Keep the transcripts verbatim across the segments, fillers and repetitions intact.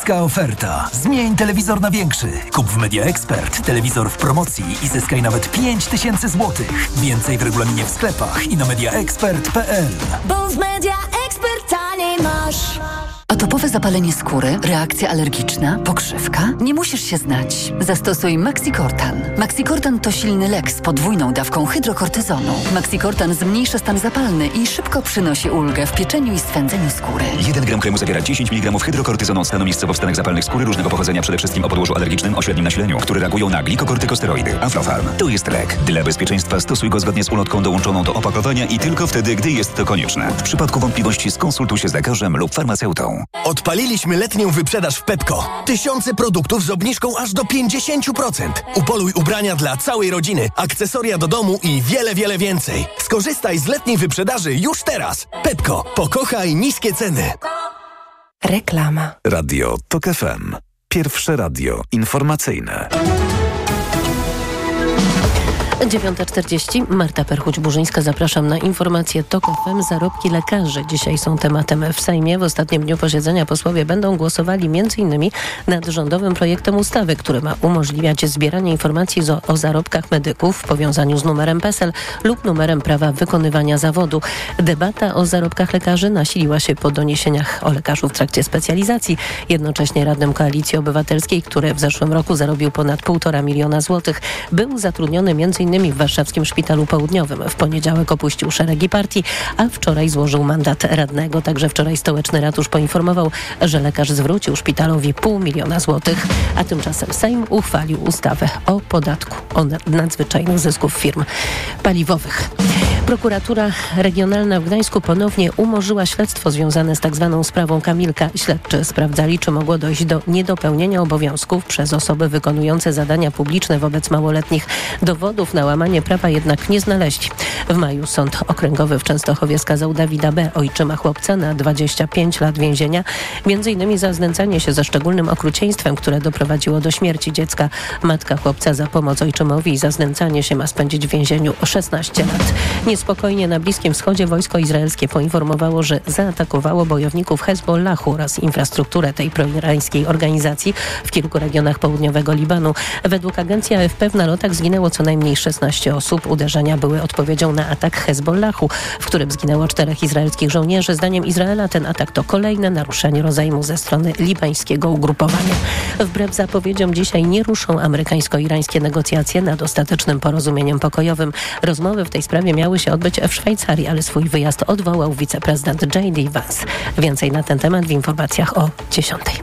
Boska oferta. Zmień telewizor na większy. Kup w Media Expert telewizor w promocji i zyskaj nawet pięć tysięcy złotych. Więcej w regulaminie w sklepach i na media expert kropka p l. Bo w Media Expert taniej masz. Atopowe zapalenie skóry, reakcja alergiczna, pokrzywka? Nie musisz się znać. Zastosuj Maxicortan. Maxicortan to silny lek z podwójną dawką hydrokortyzonu. Maxicortan zmniejsza stan zapalny i szybko przynosi ulgę w pieczeniu i swędzeniu skóry. jeden gram kremu zawiera dziesięć miligramów hydrokortyzonu, stanu miejscowo w stanach zapalnych skóry różnego pochodzenia, przede wszystkim o podłożu alergicznym o średnim nasileniu, które reagują na glikokortykosteroidy. Aflofarm to jest lek. Dla bezpieczeństwa stosuj go zgodnie z ulotką dołączoną do opakowania i tylko wtedy, gdy jest to konieczne. W przypadku wątpliwości skonsultuj się z lekarzem lub farmaceutą. Odpaliliśmy letnią wyprzedaż w Pepco. Tysiące produktów z obniżką aż do pięćdziesiąt procent. Upoluj ubrania dla całej rodziny, akcesoria do domu i wiele, wiele więcej. Skorzystaj z letniej wyprzedaży już teraz. Pepco. Pokochaj niskie ceny. Reklama. Radio Tok F M. Pierwsze radio informacyjne. dziewiąta czterdzieści. Marta Perchuć-Burzyńska. Zapraszam na informacje Tok F M. Zarobki lekarzy dzisiaj są tematem w Sejmie. W ostatnim dniu posiedzenia posłowie będą głosowali między innymi nad rządowym projektem ustawy, który ma umożliwiać zbieranie informacji o, o zarobkach medyków w powiązaniu z numerem P E S E L lub numerem prawa wykonywania zawodu. Debata o zarobkach lekarzy nasiliła się po doniesieniach o lekarzu w trakcie specjalizacji. Jednocześnie radnym Koalicji Obywatelskiej, który w zeszłym roku zarobił ponad półtora miliona złotych, był zatrudniony między innymi w warszawskim Szpitalu Południowym. W poniedziałek opuścił szeregi partii, a wczoraj złożył mandat radnego. Także wczoraj stołeczny ratusz poinformował, że lekarz zwrócił szpitalowi pół miliona złotych, a tymczasem Sejm uchwalił ustawę o podatku od nadzwyczajnych zysków firm paliwowych. Prokuratura Regionalna w Gdańsku ponownie umorzyła śledztwo związane z tak zwaną sprawą Kamilka. Śledczy sprawdzali, czy mogło dojść do niedopełnienia obowiązków przez osoby wykonujące zadania publiczne wobec małoletnich. Dowodów na łamanie prawa jednak nie znaleźli. W maju Sąd Okręgowy w Częstochowie skazał Dawida B., ojczyma chłopca, na dwadzieścia pięć lat więzienia, między innymi za znęcanie się ze szczególnym okrucieństwem, które doprowadziło do śmierci dziecka. Matka chłopca za pomoc ojczymowi i za znęcanie się ma spędzić w więzieniu szesnaście lat. Niespokojnie na Bliskim Wschodzie wojsko izraelskie poinformowało, że zaatakowało bojowników Hezbollahu oraz infrastrukturę tej proirańskiej organizacji w kilku regionach południowego Libanu. Według agencji A F P w nalotach zginęło co najmniej szesnaście osób. Uderzenia były odpowiedzią na atak Hezbollahu, w którym zginęło czterech izraelskich żołnierzy. Zdaniem Izraela ten atak to kolejne naruszenie rozejmu ze strony libańskiego ugrupowania. Wbrew zapowiedziom dzisiaj nie ruszą amerykańsko-irańskie negocjacje nad ostatecznym porozumieniem pokojowym. Rozmowy w tej sprawie miały się odbyć w Szwajcarii, ale swój wyjazd odwołał wiceprezydent J D Vance. Więcej na ten temat w informacjach o dziesiątej.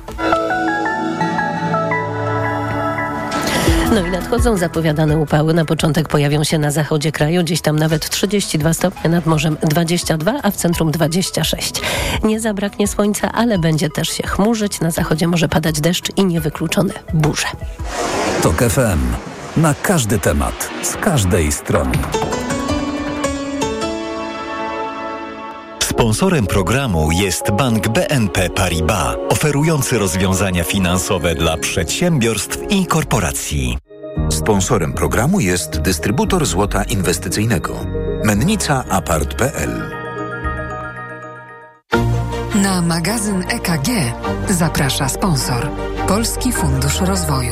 No i nadchodzą zapowiadane upały. Na początek pojawią się na zachodzie kraju, gdzieś tam nawet trzydzieści dwa stopnie, nad morzem dwadzieścia dwa, a w centrum dwadzieścia sześć. Nie zabraknie słońca, ale będzie też się chmurzyć. Na zachodzie może padać deszcz i niewykluczone burze. Tok F M. Na każdy temat, z każdej strony. Sponsorem programu jest Bank B N P Paribas, oferujący rozwiązania finansowe dla przedsiębiorstw i korporacji. Sponsorem programu jest dystrybutor złota inwestycyjnego Mennica Apart kropka p l. Na magazyn E K G zaprasza sponsor Polski Fundusz Rozwoju.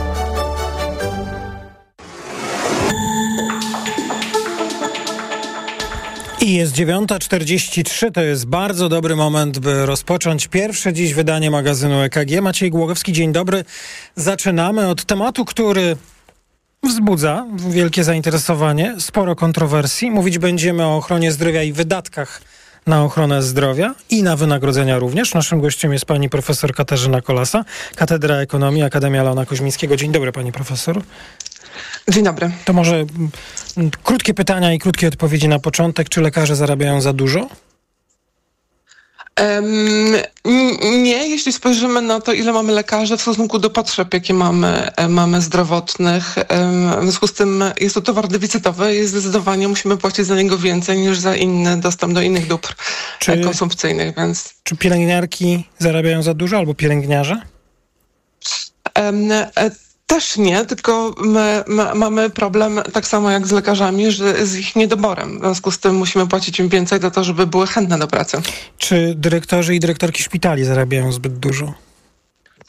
I jest dziewiąta czterdzieści trzy, to jest bardzo dobry moment, by rozpocząć pierwsze dziś wydanie magazynu E K G. Maciej Głogowski, dzień dobry. Zaczynamy od tematu, który wzbudza wielkie zainteresowanie, sporo kontrowersji. Mówić będziemy o ochronie zdrowia i wydatkach na ochronę zdrowia i na wynagrodzenia również. Naszym gościem jest pani profesor Katarzyna Kolasa, Katedra Ekonomii, Akademia Leona Koźmińskiego. Dzień dobry, pani profesor. Dzień dobry. To może m, krótkie pytania i krótkie odpowiedzi na początek. Czy lekarze zarabiają za dużo? Um, nie, jeśli spojrzymy na to, ile mamy lekarzy w stosunku do potrzeb, jakie mamy, mamy zdrowotnych. Um, w związku z tym jest to towar deficytowy i zdecydowanie musimy płacić za niego więcej niż za inny dostęp do innych dóbr czy, konsumpcyjnych. Więc... Czy pielęgniarki zarabiają za dużo albo pielęgniarze? Um, Też nie, tylko my, my mamy problem tak samo jak z lekarzami, że z ich niedoborem. W związku z tym musimy płacić im więcej za to, żeby były chętne do pracy. Czy dyrektorzy i dyrektorki szpitali zarabiają zbyt dużo?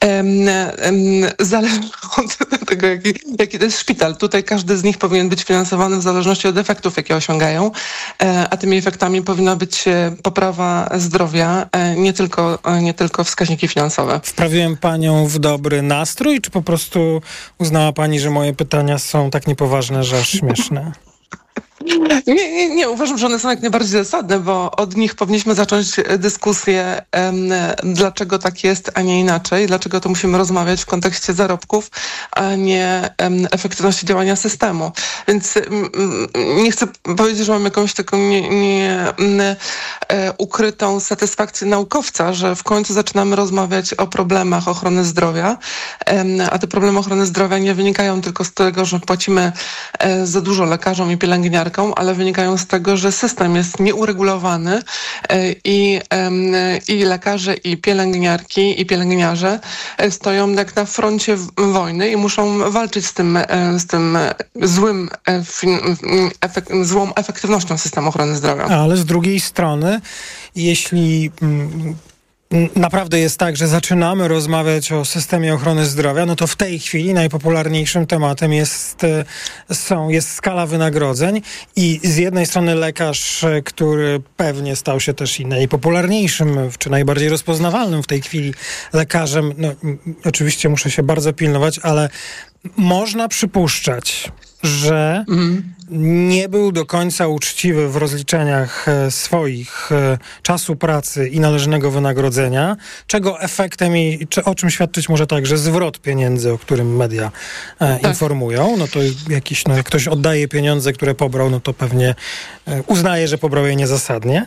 zależy od tego, jaki, jaki to jest szpital. Tutaj każdy z nich powinien być finansowany w zależności od efektów, jakie osiągają, a tymi efektami powinna być poprawa zdrowia, nie tylko, nie tylko wskaźniki finansowe. Wprawiłem panią w dobry nastrój, czy po prostu uznała pani, że moje pytania są tak niepoważne, że aż śmieszne? Nie, nie, nie, uważam, że one są jak najbardziej zasadne, bo od nich powinniśmy zacząć dyskusję, um, dlaczego tak jest, a nie inaczej, dlaczego to musimy rozmawiać w kontekście zarobków, a nie um, efektywności działania systemu. Więc um, nie chcę powiedzieć, że mam jakąś taką nie, nie, um, e, ukrytą satysfakcję naukowca, że w końcu zaczynamy rozmawiać o problemach ochrony zdrowia, um, a te problemy ochrony zdrowia nie wynikają tylko z tego, że płacimy e, za dużo lekarzom i pielęgniarkom, ale wynikają z tego, że system jest nieuregulowany i, i lekarze, i pielęgniarki, i pielęgniarze stoją jak na froncie wojny i muszą walczyć z tym, z tym złym, efek, złą efektywnością systemu ochrony zdrowia. Ale z drugiej strony, jeśli naprawdę jest tak, że zaczynamy rozmawiać o systemie ochrony zdrowia, no to w tej chwili najpopularniejszym tematem jest, są, jest skala wynagrodzeń i z jednej strony lekarz, który pewnie stał się też i najpopularniejszym, czy najbardziej rozpoznawalnym w tej chwili lekarzem, no oczywiście muszę się bardzo pilnować, ale można przypuszczać, że mhm. nie był do końca uczciwy w rozliczeniach swoich czasu pracy i należnego wynagrodzenia, czego efektem i czy, o czym świadczyć może także zwrot pieniędzy, o którym media e, tak. informują. No to jakiś, no jak ktoś oddaje pieniądze, które pobrał, no to pewnie e, uznaje, że pobrał je niezasadnie.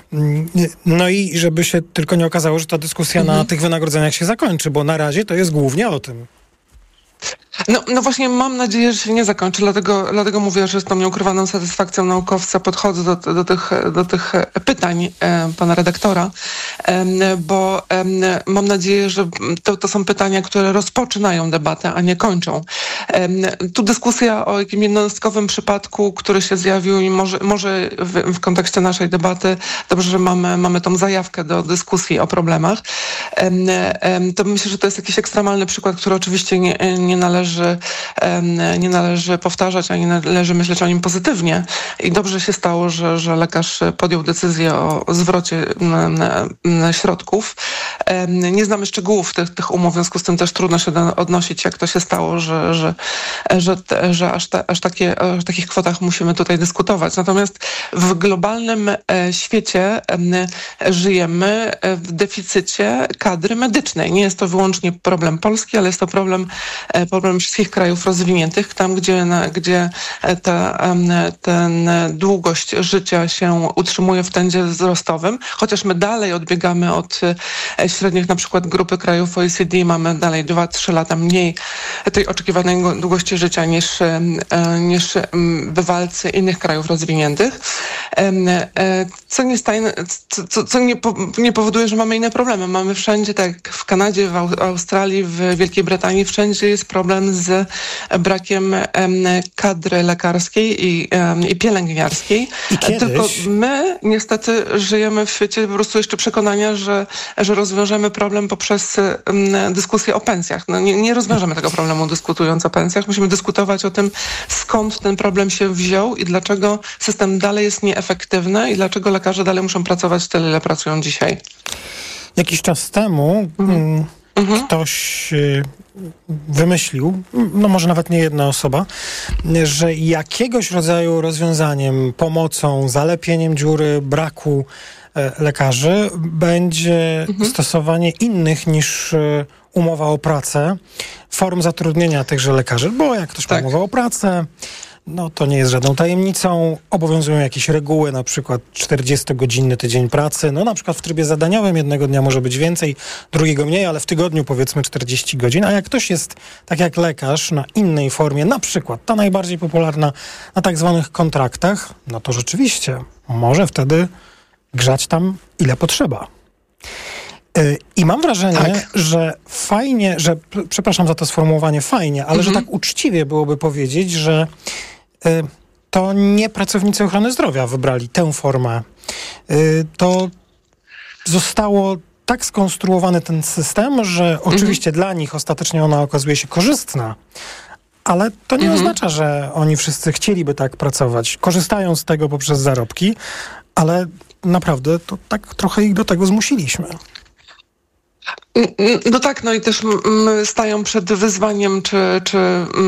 No i żeby się tylko nie okazało, że ta dyskusja mhm. na tych wynagrodzeniach się zakończy, bo na razie to jest głównie o tym. No, no właśnie mam nadzieję, że się nie zakończy, dlatego, dlatego mówię, że z tą nieukrywaną satysfakcją naukowca podchodzę do, do, tych, do tych pytań e, pana redaktora, e, bo e, mam nadzieję, że to, to są pytania, które rozpoczynają debatę, a nie kończą. E, tu dyskusja o jakim jednostkowym przypadku, który się zjawił i może, może w, w kontekście naszej debaty, dobrze, że mamy, mamy tą zajawkę do dyskusji o problemach, e, e, to myślę, że to jest jakiś ekstremalny przykład, który oczywiście nie, nie należy nie należy powtarzać, ani nie należy myśleć o nim pozytywnie. I dobrze się stało, że, że lekarz podjął decyzję o zwrocie środków. Nie znamy szczegółów tych, tych umów, w związku z tym też trudno się odnosić, jak to się stało, że, że, że, że aż, ta, aż takie, o takich kwotach musimy tutaj dyskutować. Natomiast w globalnym świecie żyjemy w deficycie kadry medycznej. Nie jest to wyłącznie problem Polski, ale jest to problem, problem wszystkich krajów rozwiniętych, tam gdzie, na, gdzie ta, ten długość życia się utrzymuje w trendzie wzrostowym, chociaż my dalej odbiegamy od średnich na przykład grupy krajów O E C D, mamy dalej dwa trzy lata mniej tej oczekiwanej długości życia niż, niż bywalcy innych krajów rozwiniętych, co nie, stajne, co, co nie, po, nie powoduje, że mamy inne problemy. Mamy wszędzie, tak jak w Kanadzie, w Australii, w Wielkiej Brytanii, wszędzie jest problem z brakiem kadry lekarskiej i, i pielęgniarskiej. I kiedyś... Tylko my niestety żyjemy w świecie po prostu jeszcze przekonania, że, że rozwiążemy problem poprzez dyskusję o pensjach. No nie, nie rozwiążemy tego problemu dyskutując o pensjach. Musimy dyskutować o tym, skąd ten problem się wziął i dlaczego system dalej jest nieefektywny i dlaczego lekarze dalej muszą pracować tyle, ile pracują dzisiaj. Jakiś czas temu mhm. m, ktoś y, wymyślił, no może nawet nie jedna osoba, że jakiegoś rodzaju rozwiązaniem, pomocą, zalepieniem dziury braku e, lekarzy będzie mhm. stosowanie innych niż e, umowa o pracę, form zatrudnienia tychże lekarzy, bo jak ktoś tak. ma umowę o pracę, no to nie jest żadną tajemnicą. Obowiązują jakieś reguły, na przykład czterdziestogodzinny tydzień pracy. No na przykład w trybie zadaniowym jednego dnia może być więcej, drugiego mniej, ale w tygodniu powiedzmy czterdzieści godzin. A jak ktoś jest, tak jak lekarz, na innej formie, na przykład ta najbardziej popularna na tak zwanych kontraktach, no to rzeczywiście może wtedy grzać tam ile potrzeba. I mam wrażenie, tak. że fajnie, że, przepraszam za to sformułowanie, fajnie, ale mhm. że tak uczciwie byłoby powiedzieć, że y, to nie pracownicy ochrony zdrowia wybrali tę formę. Y, to zostało tak skonstruowany ten system, że oczywiście mhm. dla nich ostatecznie ona okazuje się korzystna, ale to nie mhm. oznacza, że oni wszyscy chcieliby tak pracować. Korzystają z tego poprzez zarobki, ale naprawdę to tak trochę ich do tego zmusiliśmy. No tak, no i też stają przed wyzwaniem, czy, czy,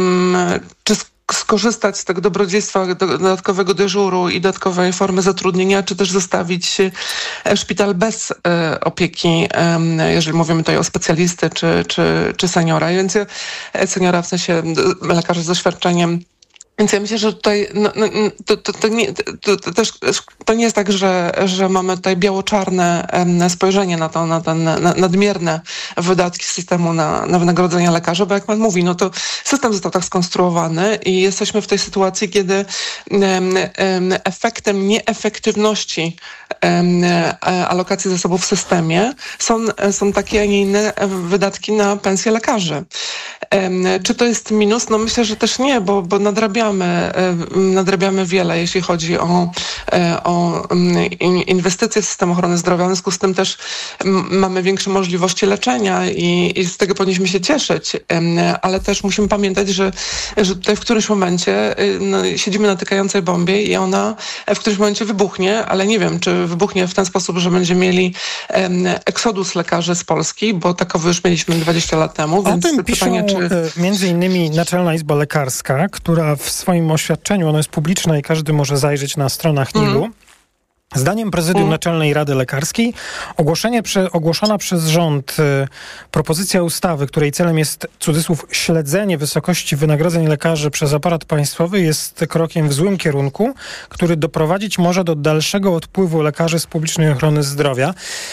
czy skorzystać z tego dobrodziejstwa dodatkowego dyżuru i dodatkowej formy zatrudnienia, czy też zostawić szpital bez opieki, jeżeli mówimy tutaj o specjalisty czy, czy, czy seniora. Więc seniora w sensie lekarza z doświadczeniem. Więc ja myślę, że tutaj no, no, to, to, to, nie, to, to też to nie jest tak, że, że mamy tutaj biało-czarne um, spojrzenie na to, na te na, nadmierne wydatki systemu na, na wynagrodzenia lekarzy, bo jak pan mówi, no to system został tak skonstruowany i jesteśmy w tej sytuacji, kiedy um, um, efektem nieefektywności um, alokacji zasobów w systemie są, są takie, a nie inne wydatki na pensje lekarzy. Um, czy to jest minus? No myślę, że też nie, bo, bo nadrabiamy nadrabiamy wiele, jeśli chodzi o, o inwestycje w system ochrony zdrowia. W związku z tym też mamy większe możliwości leczenia i, i z tego powinniśmy się cieszyć, ale też musimy pamiętać, że, że tutaj w którymś momencie no, siedzimy na tykającej bombie i ona w którymś momencie wybuchnie, ale nie wiem, czy wybuchnie w ten sposób, że będziemy mieli eksodus lekarzy z Polski, bo takowy już mieliśmy dwadzieścia lat temu. O więc tym pytanie, piszą czy... między innymi Naczelna Izba Lekarska, która w swoim oświadczeniu, ono jest publiczne i każdy może zajrzeć na stronach N I L-u. Mm. Zdaniem Prezydium mm. Naczelnej Rady Lekarskiej ogłoszenie prze, ogłoszona przez rząd y, propozycja ustawy, której celem jest, cudzysłów, śledzenie wysokości wynagrodzeń lekarzy przez aparat państwowy, jest krokiem w złym kierunku, który doprowadzić może do dalszego odpływu lekarzy z publicznej ochrony zdrowia.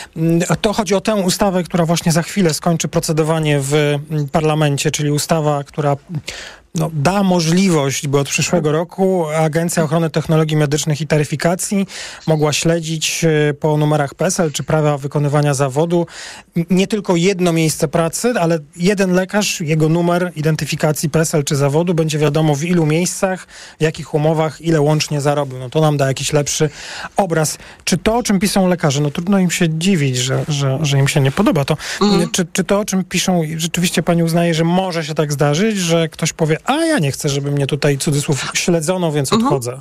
Y, to chodzi o tę ustawę, która właśnie za chwilę skończy procedowanie w y, parlamencie, czyli ustawa, która No, da możliwość, by od przyszłego roku Agencja Ochrony Technologii Medycznych i Taryfikacji mogła śledzić po numerach P E S E L czy prawa wykonywania zawodu nie tylko jedno miejsce pracy, ale jeden lekarz, jego numer identyfikacji P E S E L czy zawodu, będzie wiadomo w ilu miejscach, w jakich umowach, ile łącznie zarobił. No to nam da jakiś lepszy obraz. Czy to, o czym piszą lekarze, no trudno im się dziwić, że, że, że im się nie podoba to. Mm. Czy, czy to, o czym piszą, rzeczywiście pani uznaje, że może się tak zdarzyć, że ktoś powie, a ja nie chcę, żeby mnie tutaj, cudzysłów, śledzono, więc mhm. odchodzę.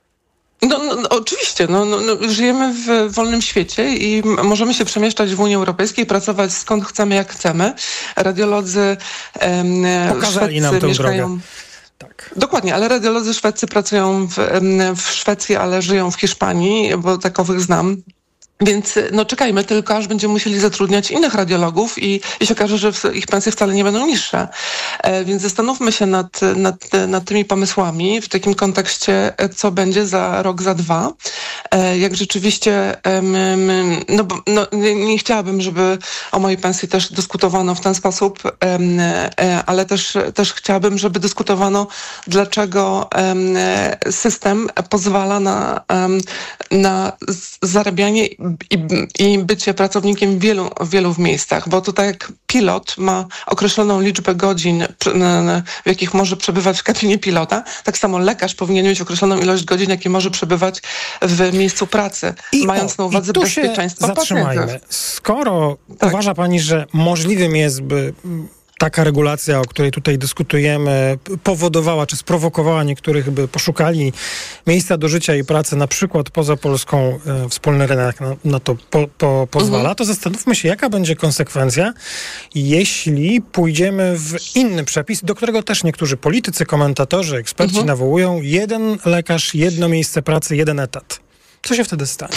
No, no, no oczywiście, no, no, no, żyjemy w wolnym świecie i możemy się przemieszczać w Unii Europejskiej, pracować skąd chcemy, jak chcemy. Radiolodzy em, Pokazali nam tę mieszkają... drogę. Tak. Dokładnie, ale radiolodzy szwedzcy pracują w, w Szwecji, ale żyją w Hiszpanii, bo takowych znam. Więc no czekajmy tylko, aż będziemy musieli zatrudniać innych radiologów i, i się okaże, że ich pensje wcale nie będą niższe. E, więc zastanówmy się nad, nad, nad tymi pomysłami w takim kontekście, co będzie za rok, za dwa. E, jak rzeczywiście, e, no, no nie, nie chciałabym, żeby o mojej pensji też dyskutowano w ten sposób, e, e, ale też, też chciałabym, żeby dyskutowano, dlaczego e, system pozwala na, e, na zarabianie I, i bycie pracownikiem w wielu, wielu w miejscach, bo tutaj jak pilot ma określoną liczbę godzin, w jakich może przebywać w kabinie pilota, tak samo lekarz powinien mieć określoną ilość godzin, jakie może przebywać w miejscu pracy, I mając o, na uwadze bezpieczeństwo pacjentów. Skoro tak. uważa pani, że możliwym jest, by taka regulacja, o której tutaj dyskutujemy, powodowała czy sprowokowała niektórych, by poszukali miejsca do życia i pracy, na przykład poza Polską, e, wspólny rynek na, na to po, po, pozwala, mhm. to zastanówmy się, jaka będzie konsekwencja, jeśli pójdziemy w inny przepis, do którego też niektórzy politycy, komentatorzy, eksperci mhm. nawołują: jeden lekarz, jedno miejsce pracy, jeden etat. Co się wtedy stanie?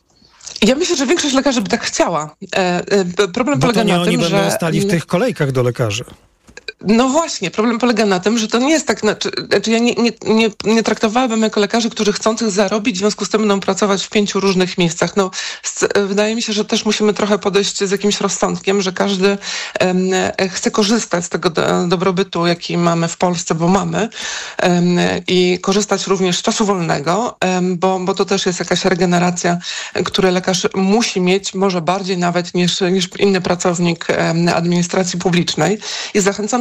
Ja myślę, że większość lekarzy by tak chciała. E, e, problem Bo polega to nie na oni tym, będą że... stali w tych kolejkach do lekarzy. No właśnie, problem polega na tym, że to nie jest tak, znaczy, znaczy ja nie, nie, nie, nie traktowałabym jako lekarzy, którzy chcących zarobić, w związku z tym będą pracować w pięciu różnych miejscach. No, z, wydaje mi się, że też musimy trochę podejść z jakimś rozsądkiem, że każdy um, chce korzystać z tego do, dobrobytu, jaki mamy w Polsce, bo mamy, um, i korzystać również z czasu wolnego, um, bo, bo to też jest jakaś regeneracja, którą lekarz musi mieć, może bardziej nawet niż, niż inny pracownik um, administracji publicznej. I zachęcam do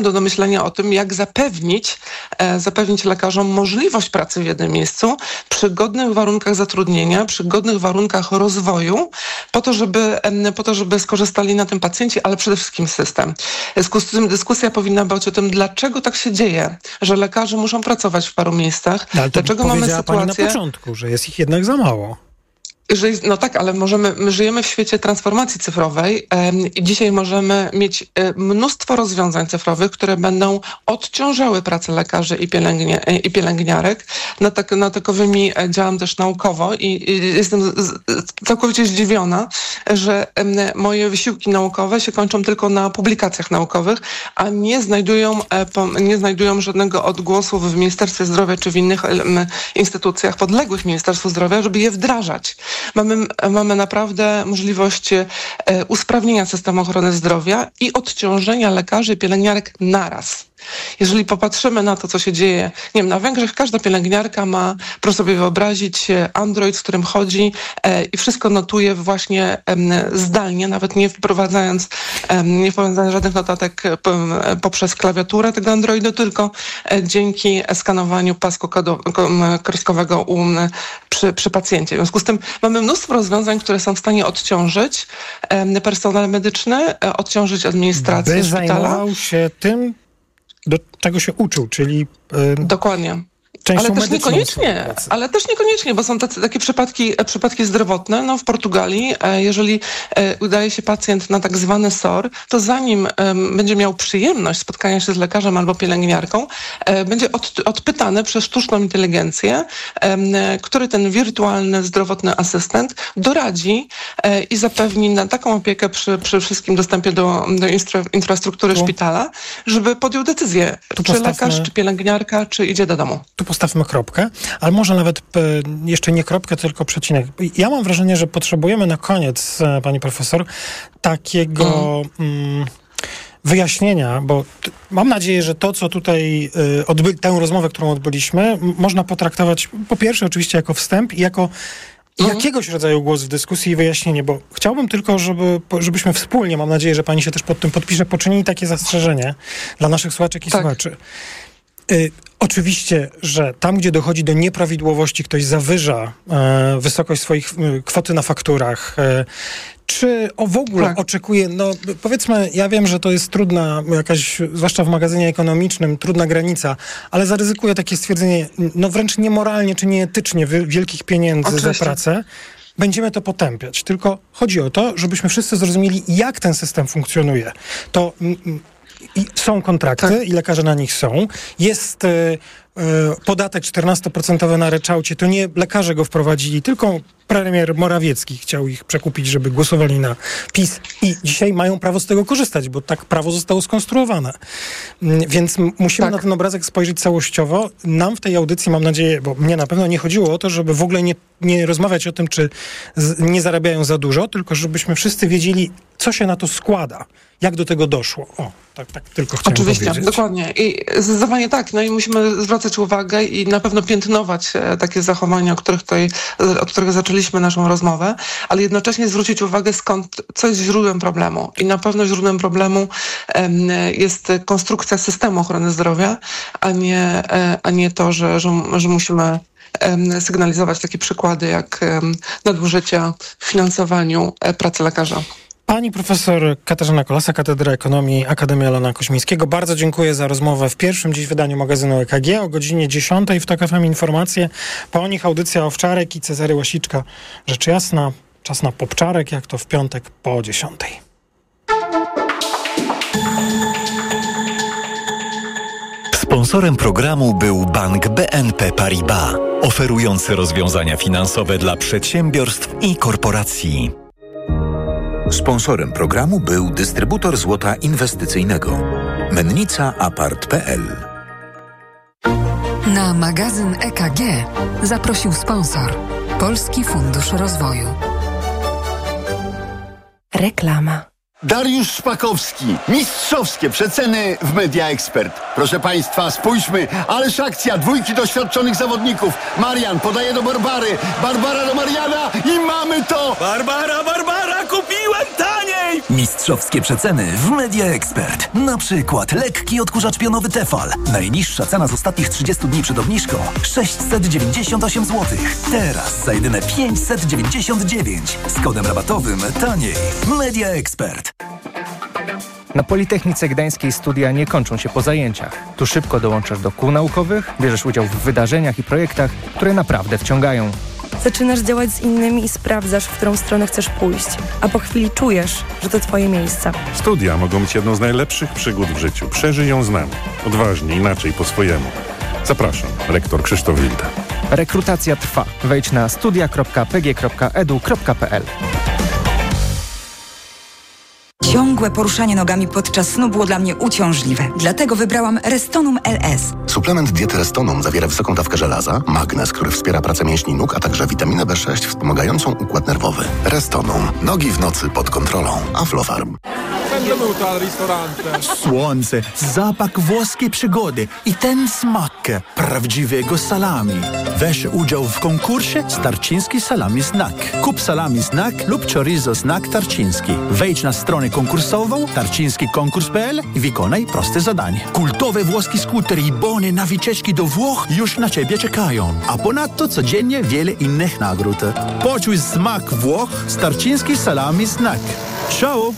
do, do myślenia o tym, jak zapewnić, e, zapewnić lekarzom możliwość pracy w jednym miejscu przy godnych warunkach zatrudnienia, przy godnych warunkach rozwoju, po to, żeby, e, po to, żeby skorzystali na tym pacjenci, ale przede wszystkim system. W związku z tym dyskusja powinna być o tym, dlaczego tak się dzieje, że lekarze muszą pracować w paru miejscach. No, ale to dlaczego mamy sytuację... pani na początku, że jest ich jednak za mało. Że, no tak, ale możemy, my żyjemy w świecie transformacji cyfrowej um, i dzisiaj możemy mieć um, mnóstwo rozwiązań cyfrowych, które będą odciążały pracę lekarzy i, pielęgnia, i pielęgniarek. Nad, tak, nad takowymi działam też naukowo i, i jestem z, z, całkowicie zdziwiona, że um, moje wysiłki naukowe się kończą tylko na publikacjach naukowych, a nie znajdują, e, po, nie znajdują żadnego odgłosu w Ministerstwie Zdrowia czy w innych um, instytucjach podległych Ministerstwu Zdrowia, żeby je wdrażać. Mamy, mamy naprawdę możliwość e, usprawnienia systemu ochrony zdrowia i odciążenia lekarzy i pielęgniarek naraz. Jeżeli popatrzymy na to, co się dzieje, nie wiem, na Węgrzech każda pielęgniarka ma, proszę sobie wyobrazić, Android, z którym chodzi e, i wszystko notuje właśnie e, zdalnie, nawet nie wprowadzając, e, nie wprowadzając żadnych notatek e, poprzez klawiaturę tego Androidu, tylko e, dzięki skanowaniu pasku kreskowego u, przy, przy pacjencie. W związku z tym mamy mnóstwo rozwiązań, które są w stanie odciążyć e, personel medyczny, e, odciążyć administrację by szpitala. Zajmował się tym, do czego się uczył, czyli... Yy, Dokładnie. Ale też niekoniecznie, ale też niekoniecznie, bo są tacy, takie przypadki, przypadki zdrowotne. No w Portugalii, e, jeżeli e, udaje się pacjent na tak zwany S O R, to zanim e, będzie miał przyjemność spotkania się z lekarzem albo pielęgniarką, e, będzie od, odpytany przez sztuczną inteligencję, e, który ten wirtualny zdrowotny asystent doradzi e, i zapewni na taką opiekę przy, przy wszystkim dostępie do, do infra, infrastruktury tu. szpitala, żeby podjął decyzję, tu czy postawmy... lekarz, czy pielęgniarka, czy idzie do domu. Tu postawmy kropkę, ale może nawet e, jeszcze nie kropkę, tylko przecinek. Ja mam wrażenie, że potrzebujemy na koniec, e, pani profesor, takiego mm, wyjaśnienia, bo t- mam nadzieję, że to, co tutaj e, odby- tę rozmowę, którą odbyliśmy, m- można potraktować po pierwsze oczywiście jako wstęp i jako jakiegoś rodzaju głos w dyskusji i wyjaśnienie, bo chciałbym tylko, żeby, żebyśmy wspólnie, mam nadzieję, że pani się też pod tym podpisze, poczynili takie zastrzeżenie dla naszych słuchaczek i tak. słuchaczy. Y, oczywiście, że tam, gdzie dochodzi do nieprawidłowości, ktoś zawyża e, wysokość swoich e, kwoty na fakturach, e, czy o w ogóle tak. oczekuje, no powiedzmy, ja wiem, że to jest trudna jakaś, zwłaszcza w magazynie ekonomicznym, trudna granica, ale zaryzykuję takie stwierdzenie, no wręcz niemoralnie czy nieetycznie wy, wielkich pieniędzy Oczywiście. za pracę. Będziemy to potępiać. Tylko chodzi o to, żebyśmy wszyscy zrozumieli, jak ten system funkcjonuje. To... M, I są kontrakty tak. i lekarze na nich są. Jest y, y, podatek czternaście procent na ryczałcie. To nie lekarze go wprowadzili, tylko premier Morawiecki chciał ich przekupić, żeby głosowali na PiS. I dzisiaj mają prawo z tego korzystać, bo tak prawo zostało skonstruowane. Więc musimy tak. na ten obrazek spojrzeć całościowo. Nam w tej audycji, mam nadzieję, bo mnie na pewno nie chodziło o to, żeby w ogóle nie, nie rozmawiać o tym, czy z, nie zarabiają za dużo, tylko żebyśmy wszyscy wiedzieli, co się na to składa. Jak do tego doszło? O, tak, tak tylko chciałem Oczywiście, powiedzieć. dokładnie. I zdecydowanie tak. No i musimy zwracać uwagę i na pewno piętnować e, takie zachowania, o których tutaj, od których zaczęliśmy naszą rozmowę, ale jednocześnie zwrócić uwagę, skąd, co jest źródłem problemu. I na pewno źródłem problemu e, jest konstrukcja systemu ochrony zdrowia, a nie, e, a nie to, że, że, że musimy sygnalizować takie przykłady jak nadużycia w finansowaniu pracy lekarza. Pani profesor Katarzyna Kolasa, Katedra Ekonomii Akademii Alana Koźmińskiego. Bardzo dziękuję za rozmowę w pierwszym dziś wydaniu magazynu E K G. O godzinie dziesiątej w TOK F M informacje. Po nich audycja Owczarek i Cezary Łasiczka. Rzecz jasna, czas na popczarek, jak to w piątek po dziesiątej. Sponsorem programu był Bank B N P Paribas, oferujący rozwiązania finansowe dla przedsiębiorstw i korporacji. Sponsorem programu był dystrybutor złota inwestycyjnego Mennica Apart kropka p l. Na magazyn E K G zaprosił sponsor Polski Fundusz Rozwoju. Reklama. Dariusz Szpakowski. Mistrzowskie przeceny w Media Expert. Proszę Państwa, spójrzmy. Ależ akcja dwójki doświadczonych zawodników. Marian podaje do Barbary. Barbara do Mariana i mamy to! Barbara, Barbara, kupiła! Kupiłem taniej! Mistrzowskie przeceny w Media Expert. Na przykład lekki odkurzacz pionowy Tefal. Najniższa cena z ostatnich trzydziestu dni przed obniżką sześćset dziewięćdziesiąt osiem złotych. Teraz za jedyne pięćset dziewięćdziesiąt dziewięć. Z kodem rabatowym taniej. Media Expert. Na Politechnice Gdańskiej studia nie kończą się po zajęciach. Tu szybko dołączasz do kół naukowych, bierzesz udział w wydarzeniach i projektach, które naprawdę wciągają. Zaczynasz działać z innymi i sprawdzasz, w którą stronę chcesz pójść. A po chwili czujesz, że to twoje miejsce. Studia mogą być jedną z najlepszych przygód w życiu. Przeżyj ją z nami. Odważnie, inaczej, po swojemu. Zapraszam, rektor Krzysztof Wilde. Rekrutacja trwa. Wejdź na studia kropka p g kropka e d u kropka p l. Ciągłe poruszanie nogami podczas snu było dla mnie uciążliwe. Dlatego wybrałam Restonum L S. Suplement diety Restonum zawiera wysoką dawkę żelaza, magnez, który wspiera pracę mięśni nóg, a także witaminę B sześć wspomagającą układ nerwowy. Restonum. Nogi w nocy pod kontrolą. Aflofarm. Benvenuto al ristorante. Słońce, zapach włoskiej przygody i ten smak prawdziwego salami. Weź udział w konkursie Starczyński Salami Snack. Kup salami snack lub chorizo snack Tarczyński. Wejdź na stronę konkursową tarczyński konkurs kropka p l i wykonaj proste zadanie. Kultowe włoskie skutery i bony na wycieczki do Włoch już na Ciebie czekają. A ponadto codziennie wiele innych nagród. Poczuj smak Włoch z Tarczyński Salami Snack. Ciao!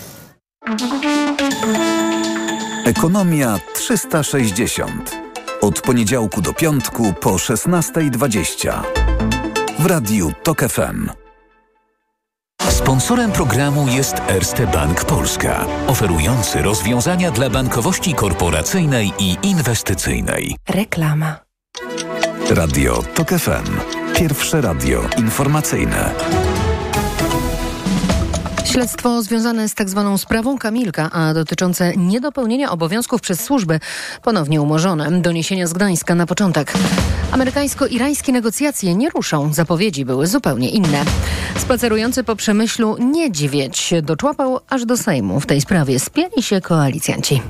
Ekonomia trzysta sześćdziesiąt. Od poniedziałku do piątku po szesnasta dwadzieścia. W Radiu Tok F M. Sponsorem programu jest Erste Bank Polska, oferujący rozwiązania dla bankowości korporacyjnej i inwestycyjnej. Reklama. Radio Tok F M. Pierwsze radio informacyjne. Śledztwo związane z tak zwaną sprawą Kamilka, a dotyczące niedopełnienia obowiązków przez służby, ponownie umorzone. Doniesienia z Gdańska na początek. Amerykańsko-irańskie negocjacje nie ruszą. Zapowiedzi były zupełnie inne. Spacerujący po Przemyślu niedźwiedź doczłapał aż do Sejmu. W tej sprawie spięli się koalicjanci.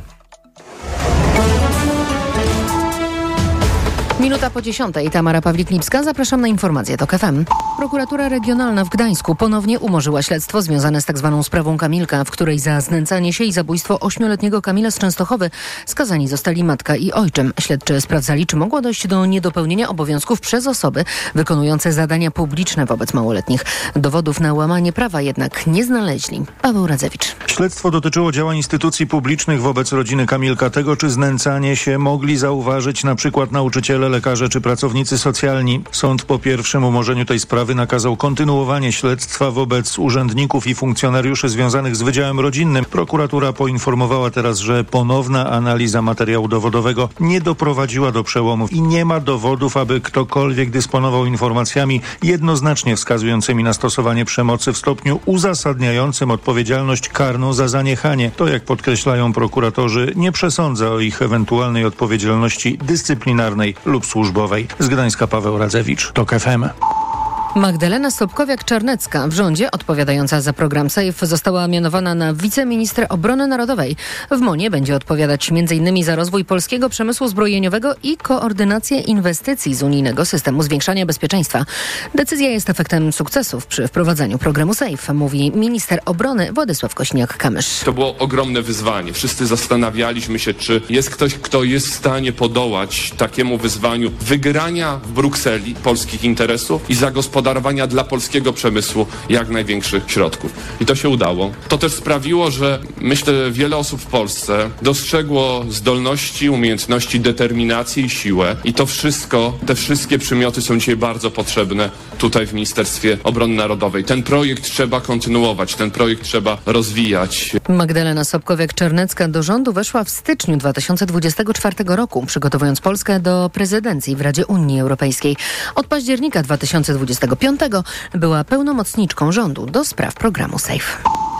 Minuta po dziesiątej. Tamara Pawlik-Lipska. Zapraszam na informację Tok F M. Prokuratura Regionalna w Gdańsku ponownie umorzyła śledztwo związane z tak zwaną sprawą Kamilka, w której za znęcanie się i zabójstwo ośmioletniego Kamila z Częstochowy skazani zostali matka i ojczym. Śledczy sprawdzali, czy mogło dojść do niedopełnienia obowiązków przez osoby wykonujące zadania publiczne wobec małoletnich. Dowodów na łamanie prawa jednak nie znaleźli. Paweł Radzewicz. Śledztwo dotyczyło działań instytucji publicznych wobec rodziny Kamilka. Tego, czy znęcanie się mogli zauważyć na przykład nauczyciele, lekarze czy pracownicy socjalni. Sąd po pierwszym umorzeniu tej sprawy nakazał kontynuowanie śledztwa wobec urzędników i funkcjonariuszy związanych z Wydziałem Rodzinnym. Prokuratura poinformowała teraz, że ponowna analiza materiału dowodowego nie doprowadziła do przełomów i nie ma dowodów, aby ktokolwiek dysponował informacjami jednoznacznie wskazującymi na stosowanie przemocy w stopniu uzasadniającym odpowiedzialność karną za zaniechanie. To, jak podkreślają prokuratorzy, nie przesądza o ich ewentualnej odpowiedzialności dyscyplinarnej lub służbowej. Z Gdańska Paweł Radzewicz, Tok F M. Magdalena Sobkowiak-Czarnecka w rządzie odpowiadająca za program SAFE została mianowana na wiceministrę obrony narodowej. W MON-ie będzie odpowiadać między innymi za rozwój polskiego przemysłu zbrojeniowego i koordynację inwestycji z unijnego systemu zwiększania bezpieczeństwa. Decyzja jest efektem sukcesów przy wprowadzaniu programu SAFE, mówi minister obrony Władysław Kośniak-Kamysz. To było ogromne wyzwanie. Wszyscy zastanawialiśmy się, czy jest ktoś, kto jest w stanie podołać takiemu wyzwaniu wygrania w Brukseli polskich interesów i zagospodarowania dla polskiego przemysłu jak największych środków. I to się udało. To też sprawiło, że myślę, wiele osób w Polsce dostrzegło zdolności, umiejętności, determinację i siłę. I to wszystko, te wszystkie przymioty są dzisiaj bardzo potrzebne tutaj w Ministerstwie Obrony Narodowej. Ten projekt trzeba kontynuować, ten projekt trzeba rozwijać. Magdalena Sobkowiak-Czarnecka do rządu weszła w styczniu dwa tysiące dwudziestego czwartego roku, przygotowując Polskę do prezydencji w Radzie Unii Europejskiej. Od października dwa tysiące dwudziestego piątego była pełnomocniczką rządu do spraw programu SAFE.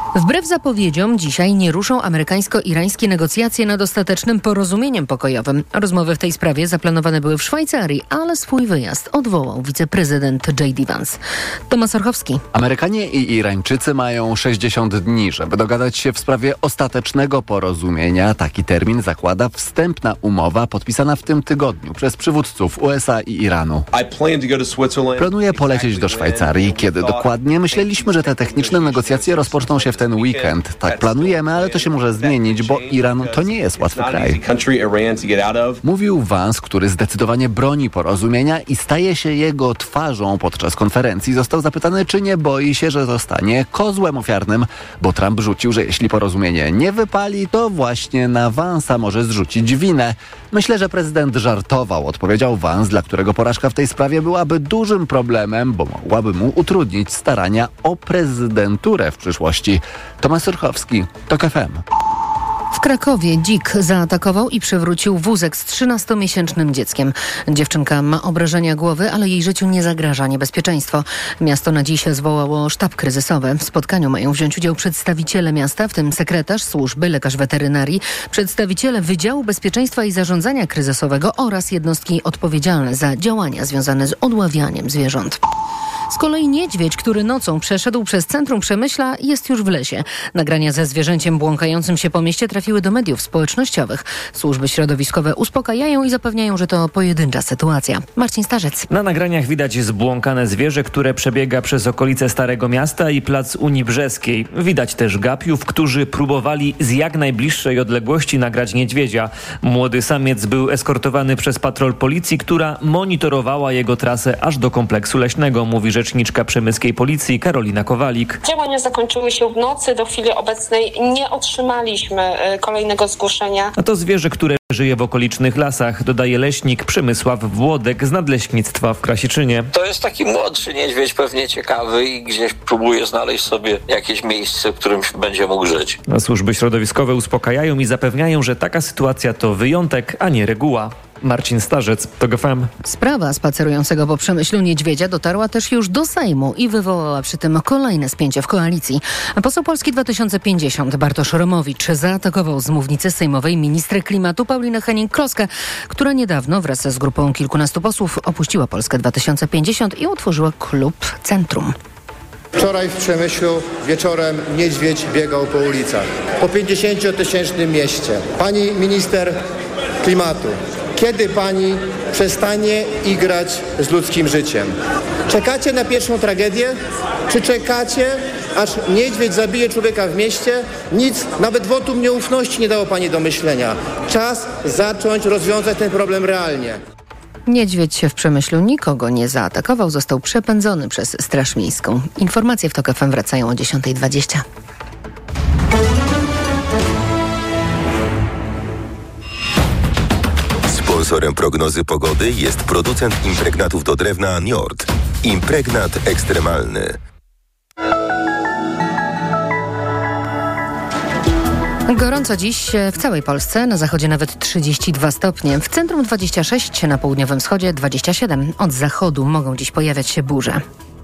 Wbrew zapowiedziom, dzisiaj nie ruszą amerykańsko-irańskie negocjacje nad ostatecznym porozumieniem pokojowym. Rozmowy w tej sprawie zaplanowane były w Szwajcarii, ale swój wyjazd odwołał wiceprezydent J D Vance. Tomasz Orchowski. Amerykanie i Irańczycy mają sześćdziesiąt dni, żeby dogadać się w sprawie ostatecznego porozumienia. Taki termin zakłada wstępna umowa podpisana w tym tygodniu przez przywódców U S A i Iranu. Planuję polecieć do Szwajcarii. Kiedy dokładnie? Myśleliśmy, że te techniczne negocjacje rozpoczną się w ten weekend. Tak planujemy, ale to się może zmienić, bo Iran to nie jest łatwy kraj. Mówił Vance, który zdecydowanie broni porozumienia i staje się jego twarzą podczas konferencji. Został zapytany, czy nie boi się, że zostanie kozłem ofiarnym, bo Trump rzucił, że jeśli porozumienie nie wypali, to właśnie na Vance'a może zrzucić winę. Myślę, że prezydent żartował, odpowiedział Vance, dla którego porażka w tej sprawie byłaby dużym problemem, bo mogłaby mu utrudnić starania o prezydenturę w przyszłości. Tomasz Surchowski, TOK F M. W Krakowie dzik zaatakował i przewrócił wózek z trzynastomiesięcznym dzieckiem. Dziewczynka ma obrażenia głowy, ale jej życiu nie zagraża niebezpieczeństwo. Miasto na dziś zwołało sztab kryzysowy. W spotkaniu mają wziąć udział przedstawiciele miasta, w tym sekretarz służby, lekarz weterynarii, przedstawiciele Wydziału Bezpieczeństwa i Zarządzania Kryzysowego oraz jednostki odpowiedzialne za działania związane z odławianiem zwierząt. Z kolei niedźwiedź, który nocą przeszedł przez centrum Przemyśla, jest już w lesie. Nagrania ze zwierzęciem błąkającym się po mieście trafiły do mediów społecznościowych. Służby środowiskowe uspokajają i zapewniają, że to pojedyncza sytuacja. Marcin Starzec. Na nagraniach widać zbłąkane zwierzę, które przebiega przez okolice Starego Miasta i plac Unii Brzeskiej. Widać też gapiów, którzy próbowali z jak najbliższej odległości nagrać niedźwiedzia. Młody samiec był eskortowany przez patrol policji, która monitorowała jego trasę aż do kompleksu leśnego, mówi rzeczniczka przemyskiej policji Karolina Kowalik. Działania zakończyły się w nocy. Do chwili obecnej nie otrzymaliśmy kolejnego zgłoszenia. A to zwierzę, które żyje w okolicznych lasach, dodaje leśnik Przemysław Włodek z Nadleśnictwa w Krasiczynie. To jest taki młodszy niedźwiedź, pewnie ciekawy i gdzieś próbuje znaleźć sobie jakieś miejsce, w którym będzie mógł żyć. A służby środowiskowe uspokajają i zapewniają, że taka sytuacja to wyjątek, a nie reguła. Marcin Starzec, TOK F M. Sprawa spacerującego po Przemyślu niedźwiedzia dotarła też już do Sejmu i wywołała przy tym kolejne spięcie w koalicji. Poseł Polski dwa tysiące pięćdziesiąt Bartosz Romowicz zaatakował z mównicy sejmowej ministrę klimatu Paulinę Hennig-Kloskę, która niedawno wraz z grupą kilkunastu posłów opuściła Polskę dwa tysiące pięćdziesiąt i utworzyła klub Centrum. Wczoraj w Przemyślu wieczorem niedźwiedź biegał po ulicach. Po pięćdziesięciotysięcznym mieście. Pani minister klimatu, kiedy pani przestanie igrać z ludzkim życiem? Czekacie na pierwszą tragedię? Czy czekacie, aż niedźwiedź zabije człowieka w mieście? Nic, nawet wotum nieufności nie dało pani do myślenia. Czas zacząć rozwiązać ten problem realnie. Niedźwiedź w Przemyślu nikogo nie zaatakował, został przepędzony przez Straż Miejską. Informacje w TOK F M wracają o dziesiąta dwadzieścia. Sponsorem prognozy pogody jest producent impregnatów do drewna Njord. Impregnat ekstremalny. Gorąco dziś w całej Polsce, na zachodzie nawet trzydzieści dwa stopnie, w centrum dwadzieścia sześć, na południowym wschodzie dwadzieścia siedem. Od zachodu mogą dziś pojawiać się burze.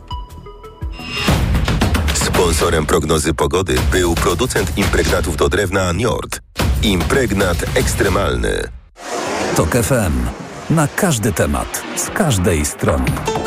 Sponsorem prognozy pogody był producent impregnatów do drewna Njord. Impregnat ekstremalny. TOK F M. Na każdy temat, z każdej strony.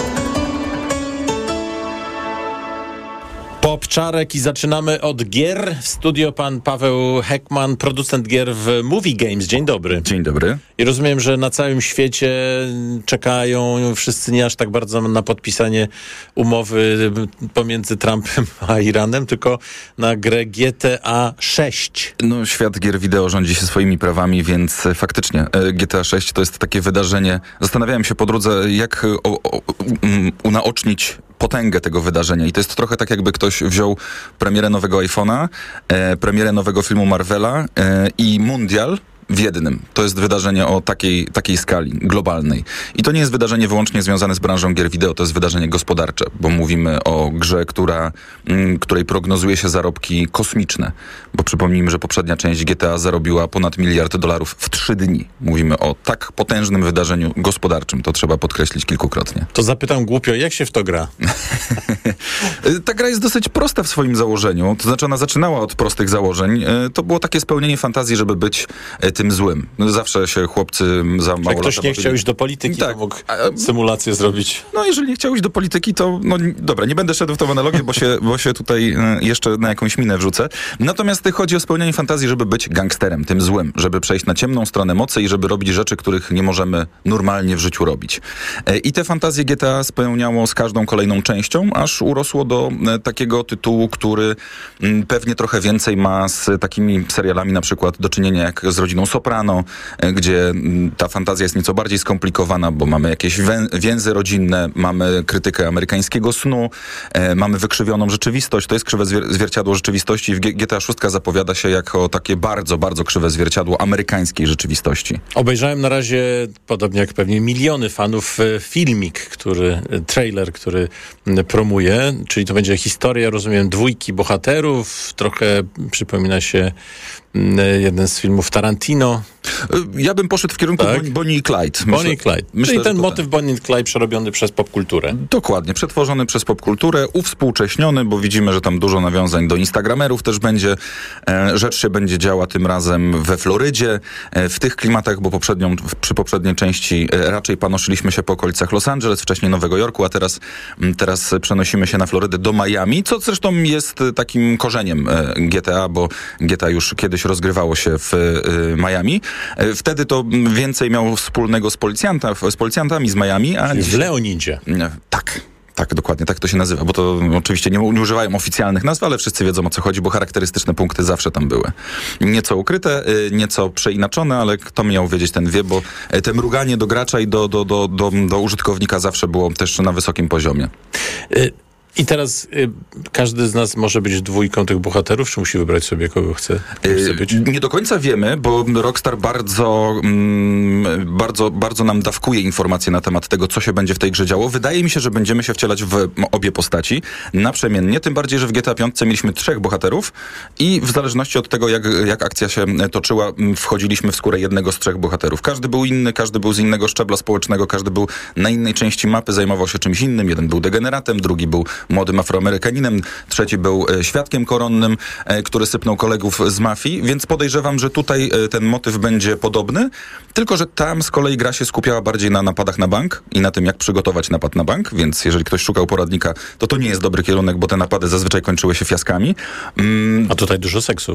Popczarek i zaczynamy od gier. W studio pan Paweł Heckman, producent gier w Movie Games. Dzień dobry. Dzień dobry. I rozumiem, że na całym świecie czekają wszyscy nie aż tak bardzo na podpisanie umowy pomiędzy Trumpem a Iranem, tylko na grę G T A sześć. No, świat gier wideo rządzi się swoimi prawami, więc faktycznie G T A sześć to jest takie wydarzenie. Zastanawiałem się po drodze, jak o, o, um, unaocznić potęgę tego wydarzenia. I to jest trochę tak, jakby ktoś wziął premierę nowego iPhone'a, e, premierę nowego filmu Marvela e, i Mundial w jednym. To jest wydarzenie o takiej, takiej skali globalnej. I to nie jest wydarzenie wyłącznie związane z branżą gier wideo, to jest wydarzenie gospodarcze, bo mówimy o grze, która, m, której prognozuje się zarobki kosmiczne. Bo przypomnijmy, że poprzednia część G T A zarobiła ponad miliard dolarów w trzy dni. Mówimy o tak potężnym wydarzeniu gospodarczym. To trzeba podkreślić kilkukrotnie. To zapytam głupio, jak się w to gra? Ta gra jest dosyć prosta w swoim założeniu. To znaczy ona zaczynała od prostych założeń. To było takie spełnienie fantazji, żeby być tym złym. Zawsze się chłopcy za mało Jak ktoś lata nie bawili. chciał iść do polityki, tak. to mógł symulację zrobić. No jeżeli nie chciał iść do polityki, to no dobra, nie będę szedł w tą analogię, bo się, bo się tutaj jeszcze na jakąś minę wrzucę. Natomiast chodzi o spełnienie fantazji, żeby być gangsterem, tym złym, żeby przejść na ciemną stronę mocy i żeby robić rzeczy, których nie możemy normalnie w życiu robić. I te fantazje G T A spełniało z każdą kolejną częścią, aż urosło do takiego tytułu, który pewnie trochę więcej ma z takimi serialami na przykład do czynienia jak z Rodziną Soprano, gdzie ta fantazja jest nieco bardziej skomplikowana, bo mamy jakieś wę- więzy rodzinne, mamy krytykę amerykańskiego snu, e, mamy wykrzywioną rzeczywistość. To jest krzywe zwier- zwierciadło rzeczywistości. W G- GTA sześć zapowiada się jako takie bardzo, bardzo krzywe zwierciadło amerykańskiej rzeczywistości. Obejrzałem na razie, podobnie jak pewnie miliony fanów, filmik, który, trailer, który promuje, czyli to będzie historia, rozumiem, dwójki bohaterów. Trochę przypomina się jeden z filmów Tarantino. Ja bym poszedł w kierunku tak? Bonnie, Bonnie i Clyde. Myślę, Bonnie i Clyde. Myślę, czyli ten motyw ten... Bonnie i Clyde przerobiony przez popkulturę. Dokładnie, przetworzony przez popkulturę, uwspółcześniony, bo widzimy, że tam dużo nawiązań do instagramerów też będzie. Rzecz się będzie działa tym razem we Florydzie, w tych klimatach, bo poprzednią, przy poprzedniej części raczej panoszyliśmy się po okolicach Los Angeles, wcześniej Nowego Jorku, a teraz, teraz przenosimy się na Florydę do Miami, co zresztą jest takim korzeniem G T A, bo G T A już kiedyś rozgrywało się w Miami. Wtedy to więcej miało wspólnego z, policjanta, z policjantami z Miami. A w Leonidzie. Tak. Tak, dokładnie, tak to się nazywa, bo to oczywiście nie, nie używają oficjalnych nazw, ale wszyscy wiedzą, o co chodzi, bo charakterystyczne punkty zawsze tam były. Nieco ukryte, nieco przeinaczone, ale kto miał wiedzieć, ten wie, bo te mruganie do gracza i do, do, do, do, do użytkownika zawsze było też na wysokim poziomie. Y- I teraz y, każdy z nas może być dwójką tych bohaterów, czy musi wybrać sobie, kogo chce, chce być? Yy, nie do końca wiemy, bo Rockstar bardzo, mm, bardzo, bardzo nam dawkuje informacje na temat tego, co się będzie w tej grze działo. Wydaje mi się, że będziemy się wcielać w obie postaci naprzemiennie, tym bardziej, że w G T A pięć mieliśmy trzech bohaterów i w zależności od tego, jak, jak akcja się toczyła, wchodziliśmy w skórę jednego z trzech bohaterów. Każdy był inny, każdy był z innego szczebla społecznego, każdy był na innej części mapy, zajmował się czymś innym. Jeden był degeneratem, drugi był młodym Afroamerykaninem, trzeci był e, świadkiem koronnym, e, który sypnął kolegów z mafii, więc podejrzewam, że tutaj e, ten motyw będzie podobny, tylko że tam z kolei gra się skupiała bardziej na napadach na bank i na tym, jak przygotować napad na bank, więc jeżeli ktoś szukał poradnika, to to nie jest dobry kierunek, bo te napady zazwyczaj kończyły się fiaskami. Mm, A tutaj dużo seksu.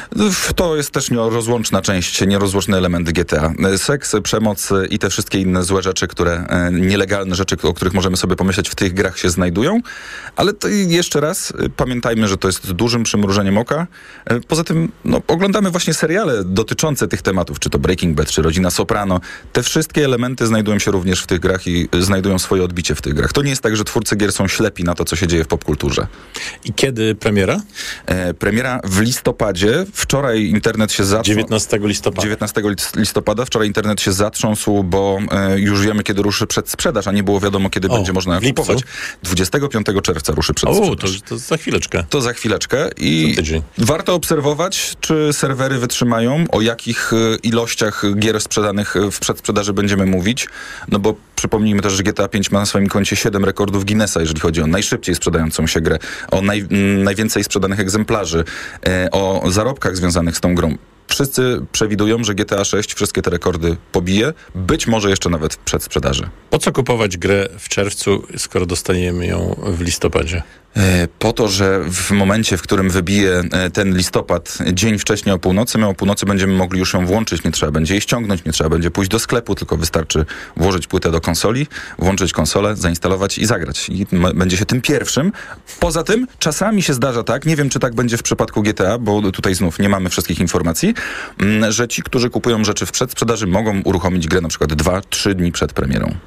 To jest też nierozłączna część, nierozłączny element G T A. Seks, przemoc i te wszystkie inne złe rzeczy, które, e, nielegalne rzeczy, o których możemy sobie pomyśleć, w tych grach się znajdują. Ale to jeszcze raz pamiętajmy, że to jest dużym przymrużeniem oka. Poza tym no, oglądamy właśnie seriale dotyczące tych tematów, czy to Breaking Bad, czy Rodzina Soprano. Te wszystkie elementy znajdują się również w tych grach i znajdują swoje odbicie w tych grach. To nie jest tak, że twórcy gier są ślepi na to, co się dzieje w popkulturze. I kiedy premiera? E, premiera w listopadzie. Wczoraj internet się zatrząsł. dziewiętnastego listopada. dziewiętnastego listopada. Wczoraj internet się zatrząsł, bo e, już wiemy, kiedy ruszy przedsprzedaż, a nie było wiadomo, kiedy o, będzie można kupować. dwudziestego piątego czerwca ruszy przedsprzedaż. O, to, to za chwileczkę. To za chwileczkę i warto obserwować, czy serwery wytrzymają, o jakich y, ilościach gier sprzedanych w przedsprzedaży będziemy mówić, no bo przypomnijmy też, że G T A pięć ma na swoim koncie siedem rekordów Guinnessa, jeżeli chodzi o najszybciej sprzedającą się grę, o naj, m, najwięcej sprzedanych egzemplarzy, y, o zarobkach związanych z tą grą. Wszyscy przewidują, że G T A sześć wszystkie te rekordy pobije, być może jeszcze nawet w przedsprzedaży. Po co kupować grę w czerwcu, skoro dostaniemy ją w listopadzie? Po to, że w momencie, w którym wybije ten listopad, dzień wcześniej o północy, my o północy będziemy mogli już ją włączyć, nie trzeba będzie jej ściągnąć, nie trzeba będzie pójść do sklepu, tylko wystarczy włożyć płytę do konsoli, włączyć konsolę, zainstalować i zagrać. I będzie się tym pierwszym. Poza tym czasami się zdarza tak, nie wiem, czy tak będzie w przypadku G T A, bo tutaj znów nie mamy wszystkich informacji, że ci, którzy kupują rzeczy w przedsprzedaży, mogą uruchomić grę na przykład dwa trzy dni przed premierą.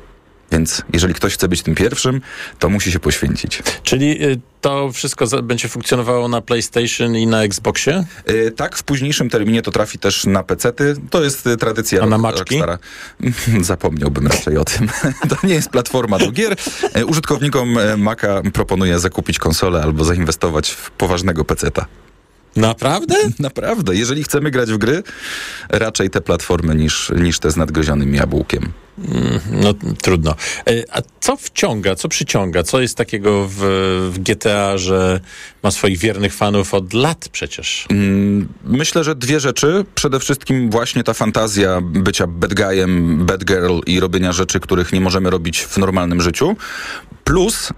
Więc jeżeli ktoś chce być tym pierwszym, to musi się poświęcić. Czyli y, to wszystko za, będzie funkcjonowało na PlayStation i na Xboxie? Y, tak, w późniejszym terminie to trafi też na pecety. To jest y, tradycja. A na maczki? Rockstara. Zapomniałbym raczej o tym. To nie jest platforma do gier. Y, użytkownikom y, Maca proponuję zakupić konsolę albo zainwestować w poważnego peceta. Naprawdę? Naprawdę. Jeżeli chcemy grać w gry, raczej te platformy niż, niż te z nadgryzionym jabłkiem. Mm, no trudno. A co wciąga, co przyciąga? Co jest takiego w, w G T A, że ma swoich wiernych fanów od lat przecież? Myślę, że dwie rzeczy. Przede wszystkim właśnie ta fantazja bycia bad guyem, bad girl i robienia rzeczy, których nie możemy robić w normalnym życiu. Plus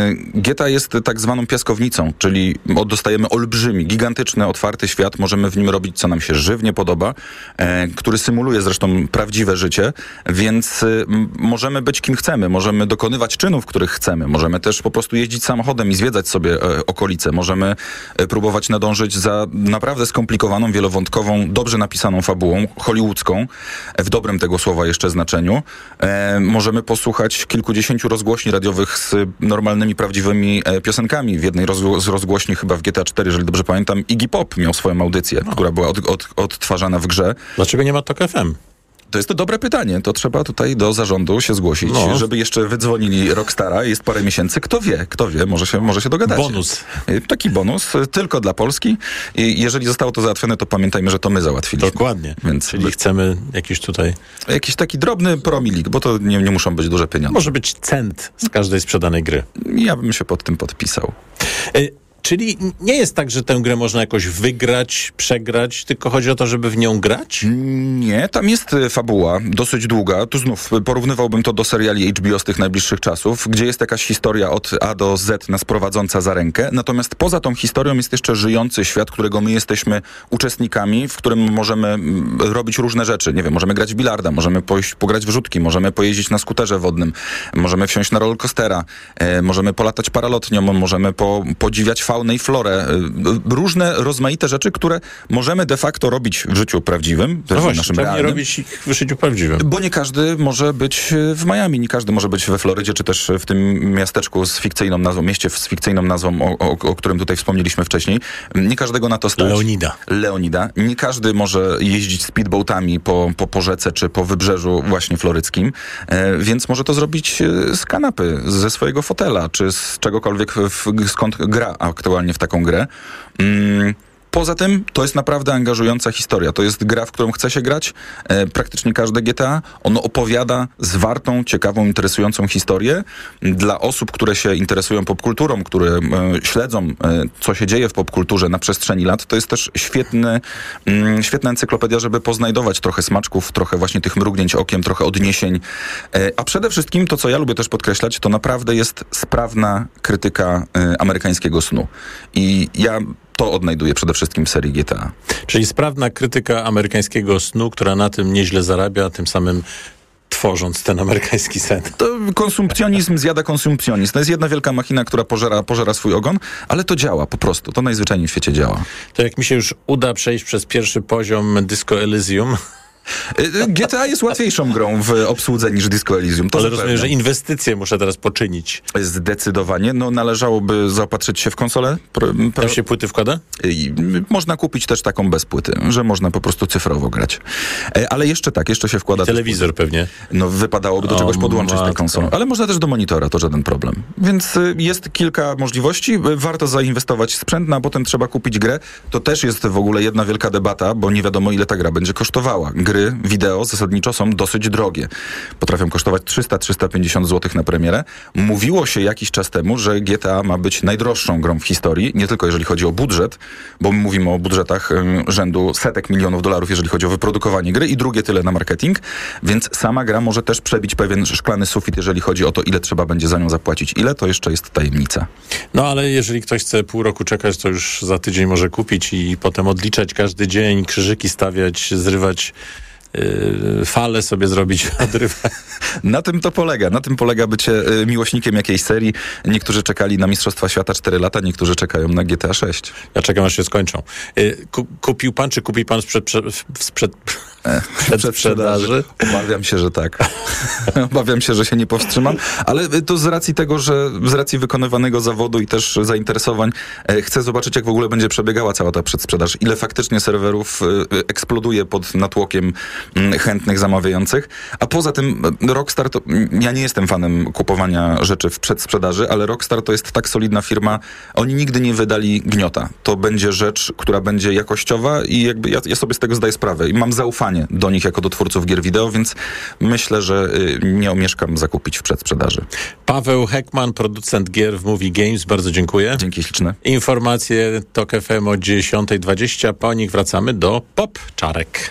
G T A jest tak zwaną piaskownicą, czyli dostajemy olbrzymi, gigantyczny, otwarty świat. Możemy w nim robić, co nam się żywnie podoba, który symuluje zresztą prawdziwe życie, więc możemy być kim chcemy, możemy dokonywać czynów, których chcemy, możemy też po prostu jeździć samochodem i zwiedzać sobie okolice, możemy próbować nadążyć za naprawdę skomplikowaną, wielowątkową, dobrze napisaną fabułą, hollywoodzką, w dobrym tego słowa jeszcze znaczeniu. Możemy posłuchać kilkudziesięciu rozgłośni radiowych z normalnymi, prawdziwymi piosenkami. W jednej rozgło- z rozgłośni, chyba w G T A cztery, jeżeli dobrze pamiętam, Iggy Pop miał swoją audycję, no. która była od, od, odtwarzana w grze. Dlaczego nie ma Tok F M? To jest to dobre pytanie. To trzeba tutaj do zarządu się zgłosić, no. żeby jeszcze wydzwonili Rockstara. Jest parę miesięcy. Kto wie, kto wie, może się, może się dogadacie. Bonus. Taki bonus, tylko dla Polski. I jeżeli zostało to załatwione, to pamiętajmy, że to my załatwiliśmy. Dokładnie. Więc Czyli by... chcemy jakiś tutaj... Jakiś taki drobny promilik, bo to nie, nie muszą być duże pieniądze. Może być cent z każdej sprzedanej gry. Ja bym się pod tym podpisał. Y- Czyli nie jest tak, że tę grę można jakoś wygrać, przegrać, tylko chodzi o to, żeby w nią grać? Nie, tam jest fabuła, dosyć długa. Tu znów porównywałbym to do seriali H B O z tych najbliższych czasów, gdzie jest jakaś historia od A do Z nas prowadząca za rękę. Natomiast poza tą historią jest jeszcze żyjący świat, którego my jesteśmy uczestnikami, w którym możemy robić różne rzeczy. Nie wiem, możemy grać w bilarda, możemy pójść pograć w rzutki, możemy pojeździć na skuterze wodnym, możemy wsiąść na rollercoastera, e, możemy polatać paralotnią, możemy po, podziwiać faunę i florę. Różne rozmaite rzeczy, które możemy de facto robić w życiu prawdziwym. No właśnie, naszym czemu nie realnym. robić ich w życiu prawdziwym? Bo nie każdy może być w Miami, nie każdy może być we Florydzie, czy też w tym miasteczku z fikcyjną nazwą, mieście z fikcyjną nazwą, o, o, o którym tutaj wspomnieliśmy wcześniej. Nie każdego na to stać. Leonida. Leonida. Nie każdy może jeździć speedboatami po, po, po rzece, czy po wybrzeżu właśnie floryckim, e, więc może to zrobić z kanapy, ze swojego fotela, czy z czegokolwiek, w, skąd gra aktualnie w taką grę. Mm. Poza tym to jest naprawdę angażująca historia. To jest gra, w którą chce się grać. E, praktycznie każde G T A. Ono opowiada zwartą, ciekawą, interesującą historię dla osób, które się interesują popkulturą, które e, śledzą, e, co się dzieje w popkulturze na przestrzeni lat. To jest też świetny, mm, świetna encyklopedia, żeby poznajdować trochę smaczków, trochę właśnie tych mrugnięć okiem, trochę odniesień. E, a przede wszystkim to, co ja lubię też podkreślać, to naprawdę jest sprawna krytyka e, amerykańskiego snu. I ja to odnajduję przede wszystkim w serii G T A. Czyli sprawna krytyka amerykańskiego snu, która na tym nieźle zarabia, tym samym tworząc ten amerykański sen. To konsumpcjonizm zjada konsumpcjonizm. To jest jedna wielka machina, która pożera, pożera swój ogon, ale to działa po prostu. To najzwyczajniej w świecie działa. To jak mi się już uda przejść przez pierwszy poziom Disco Elysium... G T A jest łatwiejszą grą w obsłudze niż Disco Elysium. To ale zapewne. rozumiem, że inwestycje muszę teraz poczynić. Zdecydowanie. No należałoby zaopatrzyć się w konsolę. Pr- Tam się płyty wkłada? I można kupić też taką bez płyty, że można po prostu cyfrowo grać. Ale jeszcze tak, jeszcze się wkłada... I telewizor pewnie. No wypadałoby do o, czegoś podłączyć matko. tę konsolę. Ale można też do monitora, to żaden problem. Więc jest kilka możliwości. Warto zainwestować w sprzęt, no a potem trzeba kupić grę. To też jest w ogóle jedna wielka debata, bo nie wiadomo, ile ta gra będzie kosztowała. Gry wideo zasadniczo są dosyć drogie. Potrafią kosztować trzysta do trzystu pięćdziesięciu złotych na premierę. Mówiło się jakiś czas temu, że G T A ma być najdroższą grą w historii, nie tylko jeżeli chodzi o budżet, bo my mówimy o budżetach y, rzędu setek milionów dolarów, jeżeli chodzi o wyprodukowanie gry i drugie tyle na marketing, więc sama gra może też przebić pewien szklany sufit, jeżeli chodzi o to, ile trzeba będzie za nią zapłacić. Ile, to jeszcze jest tajemnica. No ale jeżeli ktoś chce pół roku czekać, to już za tydzień może kupić i potem odliczać każdy dzień, krzyżyki stawiać, zrywać Yy, falę sobie zrobić, odrywać. Na tym to polega. Na tym polega bycie y, miłośnikiem jakiejś serii. Niektórzy czekali na Mistrzostwa Świata cztery lata, niektórzy czekają na G T A sześć. Ja czekam, aż się skończą. Yy, ku, kupił pan, czy kupi pan sprzed, sprzed, Przed sprzedaży? Obawiam się, że tak. Obawiam się, że się nie powstrzymam, ale to z racji tego, że z racji wykonywanego zawodu i też zainteresowań chcę zobaczyć, jak w ogóle będzie przebiegała cała ta przedsprzedaż. Ile faktycznie serwerów eksploduje pod natłokiem chętnych zamawiających. A poza tym Rockstar to... Ja nie jestem fanem kupowania rzeczy w przedsprzedaży, ale Rockstar to jest tak solidna firma. Oni nigdy nie wydali gniota. To będzie rzecz, która będzie jakościowa i jakby ja, ja sobie z tego zdaję sprawę. I mam zaufanie do nich jako do twórców gier wideo, więc myślę, że nie omieszkam zakupić w przedsprzedaży. Paweł Heckman, producent gier w Movie Games. Bardzo dziękuję. Dzięki śliczne. Informacje TOK F M o dziesiąta dwadzieścia. Po nich wracamy do Pop Czarek.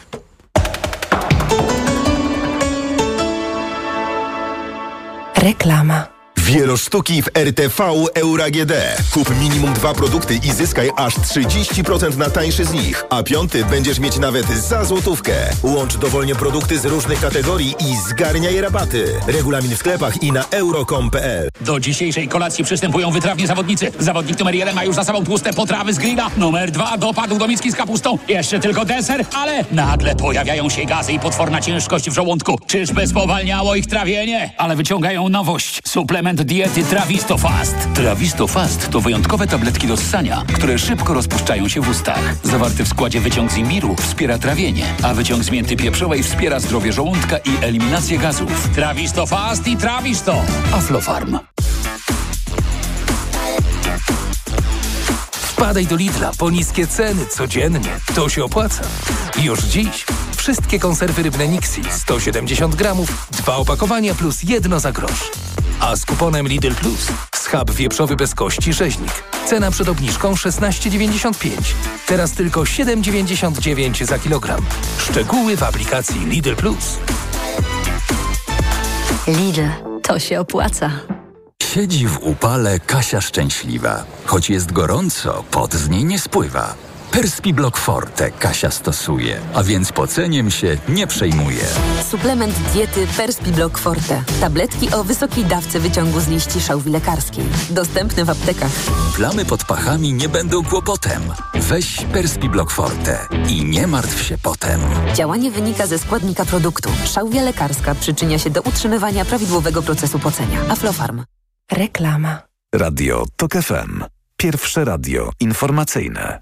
Reklama. Wielosztuki w R T V Euro A G D. Kup minimum dwa produkty i zyskaj aż trzydzieści procent na tańszy z nich, a piąty będziesz mieć nawet za złotówkę. Łącz dowolnie produkty z różnych kategorii i zgarniaj rabaty. Regulamin w sklepach i na euro kropka com kropka p l. Do dzisiejszej kolacji przystępują wytrawni zawodnicy. Zawodnik numer jeden ma już za sobą tłuste potrawy z grilla. Numer dwa dopadł do miski z kapustą. Jeszcze tylko deser, ale nagle pojawiają się gazy i potworna ciężkość w żołądku. Czyżby spowalniało ich trawienie? Ale wyciągają nowość. Suplement diety Trawisto Fast. Trawisto Fast to wyjątkowe tabletki do ssania, które szybko rozpuszczają się w ustach. Zawarty w składzie wyciąg z imbiru wspiera trawienie, a wyciąg z mięty pieprzowej wspiera zdrowie żołądka i eliminację gazów. Trawisto Fast i Trawisto. Aflofarm. Wpadaj do Lidla po niskie ceny codziennie. To się opłaca. Już dziś wszystkie konserwy rybne Nixi sto siedemdziesiąt gramów, dwa opakowania plus jedno za grosz. A z kuponem Lidl Plus schab wieprzowy bez kości rzeźnik. Cena przed obniżką szesnaście dziewięćdziesiąt pięć. Teraz tylko siedem dziewięćdziesiąt dziewięć za kilogram. Szczegóły w aplikacji Lidl Plus. Lidl, to się opłaca. Siedzi w upale Kasia szczęśliwa. Choć jest gorąco, pot z niej nie spływa. Perspiblock Forte Kasia stosuje, a więc poceniem się nie przejmuje. Suplement diety Perspiblock Forte. Tabletki o wysokiej dawce wyciągu z liści szałwi lekarskiej. Dostępny w aptekach. Plamy pod pachami nie będą kłopotem. Weź Perspiblock Forte i nie martw się potem. Działanie wynika ze składnika produktu. Szałwia lekarska przyczynia się do utrzymywania prawidłowego procesu pocenia. Aflofarm. Reklama. Radio TOK F M. Pierwsze radio informacyjne.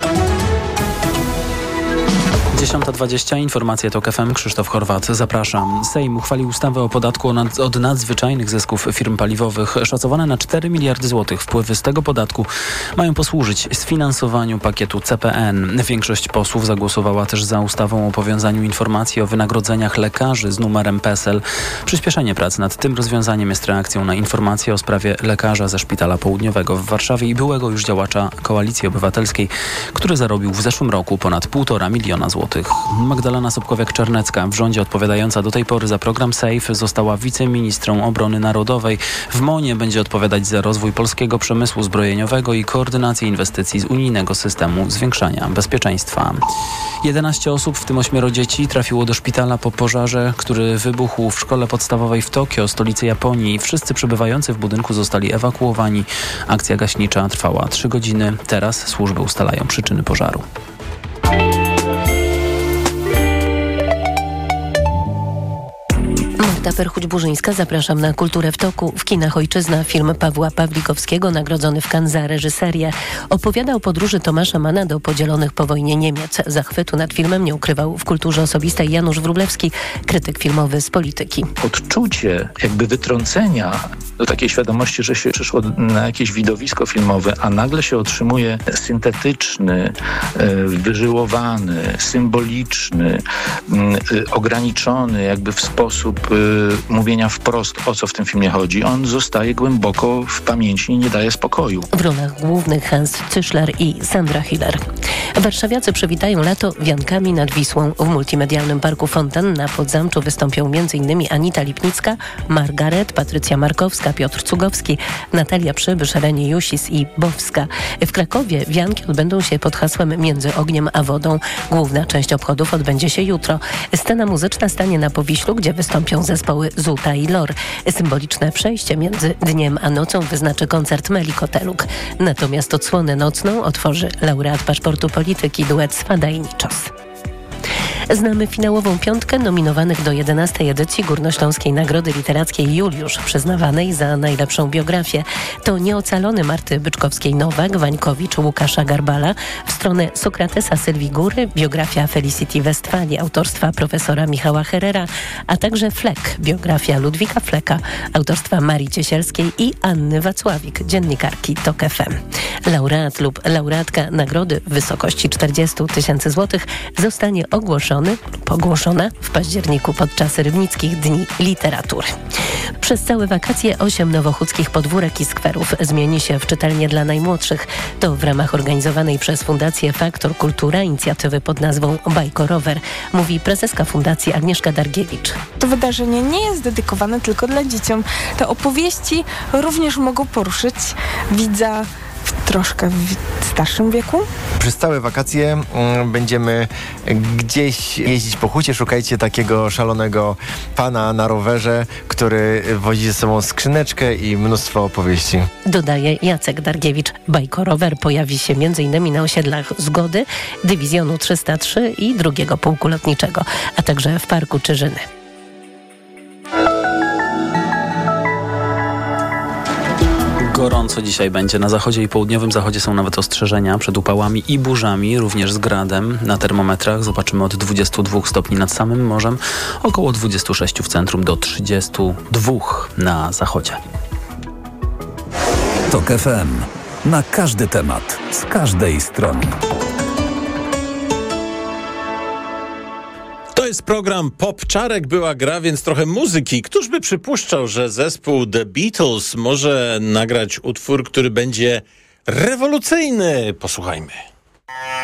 dziesiąta dwadzieścia. Informacje TOK F M. Krzysztof Horwat. Zapraszam. Sejm uchwalił ustawę o podatku nad, od nadzwyczajnych zysków firm paliwowych. Szacowane na cztery miliardy złotych. Wpływy z tego podatku mają posłużyć sfinansowaniu pakietu C P N. Większość posłów zagłosowała też za ustawą o powiązaniu informacji o wynagrodzeniach lekarzy z numerem PESEL. Przyspieszenie prac nad tym rozwiązaniem jest reakcją na informacje o sprawie lekarza ze Szpitala Południowego w Warszawie i byłego już działacza Koalicji Obywatelskiej, który zarobił w zeszłym roku ponad półtora miliona złotych. Magdalena Sobkowiak-Czarnecka, w rządzie odpowiadająca do tej pory za program SAFE, została wiceministrą obrony narodowej. W MON-ie będzie odpowiadać za rozwój polskiego przemysłu zbrojeniowego i koordynację inwestycji z unijnego systemu zwiększania bezpieczeństwa. jedenaście osób, w tym ośmioro dzieci, trafiło do szpitala po pożarze, który wybuchł w szkole podstawowej w Tokio, stolicy Japonii. Wszyscy przebywający w budynku zostali ewakuowani. Akcja gaśnicza trwała trzy godziny. Teraz służby ustalają przyczyny pożaru. Marta Perchuć-Burzyńska, zapraszam na Kulturę w toku. W kinach Ojczyzna film Pawła Pawlikowskiego, nagrodzony w Cannes za reżyserię. Opowiada o podróży Tomasza Manna do podzielonych po wojnie Niemiec. Zachwytu nad filmem nie ukrywał w kulturze osobistej Janusz Wróblewski, krytyk filmowy z Polityki. Odczucie jakby wytrącenia do takiej świadomości, że się przyszło na jakieś widowisko filmowe, a nagle się otrzymuje syntetyczny, wyżyłowany, symboliczny, ograniczony jakby w sposób mówienia wprost, o co w tym filmie chodzi. On zostaje głęboko w pamięci i nie daje spokoju. W rolach głównych Hans Züßler i Sandra Hiller. Warszawiacy przywitają lato wiankami nad Wisłą. W multimedialnym parku Fontan na Podzamczu wystąpią m.in. Anita Lipnicka, Margaret, Patrycja Markowska, Piotr Cugowski, Natalia Przybysz, Reni Jusis i Bowska. W Krakowie wianki odbędą się pod hasłem Między ogniem a wodą. Główna część obchodów odbędzie się jutro. Scena muzyczna stanie na Powiślu, gdzie wystąpią zespoły Zuta i Lor. Symboliczne przejście między dniem a nocą wyznaczy koncert Meli Koteluk. Natomiast odsłonę nocną otworzy laureat paszportu Polityki duet Swada i Niczos. Znamy finałową piątkę nominowanych do jedenastej edycji Górnośląskiej Nagrody Literackiej Juliusz, przyznawanej za najlepszą biografię. To Nieocalony Marty Byczkowskiej-Nowak, Wańkowicz, Łukasza Garbala. W stronę Sokratesa Sylwii Góry biografia Felicity Westfali autorstwa profesora Michała Herrera, a także Fleck, biografia Ludwika Flecka autorstwa Marii Ciesielskiej i Anny Wacławik, dziennikarki TOK F M. Laureat lub laureatka nagrody w wysokości czterdzieści tysięcy złotych zostanie ogłoszony lub ogłoszona w październiku podczas Rybnickich Dni Literatury. Przez całe wakacje osiem nowochódzkich podwórek i skwerów zmieni się w czytelnię dla najmłodszych. To w ramach organizowanej przez Fundację Faktor Kultura inicjatywy pod nazwą Bajkorower, mówi prezeska Fundacji Agnieszka Dargiewicz. To wydarzenie nie jest dedykowane tylko dla dzieciom. Te opowieści również mogą poruszyć widza w troszkę w starszym wieku. Przez całe wakacje mm, będziemy gdzieś jeździć po hucie. Szukajcie takiego szalonego pana na rowerze, który wozi ze sobą skrzyneczkę i mnóstwo opowieści. Dodaje Jacek Dargiewicz. Bajkorower pojawi się m.in. na osiedlach Zgody, Dywizjonu trzysta trzy i drugiego Pułku Lotniczego, a także w Parku Czyżyny. Gorąco dzisiaj będzie. Na zachodzie i południowym zachodzie są nawet ostrzeżenia przed upałami i burzami, również z gradem. Na termometrach zobaczymy od dwudziestu dwóch stopni nad samym morzem, około dwudziestu sześciu w centrum do trzydziestu dwóch na zachodzie. TOK F M. Na każdy temat, z każdej strony. To jest program Pop Czarek była gra, więc trochę muzyki. Któż by przypuszczał, że zespół The Beatles może nagrać utwór, który będzie rewolucyjny? Posłuchajmy.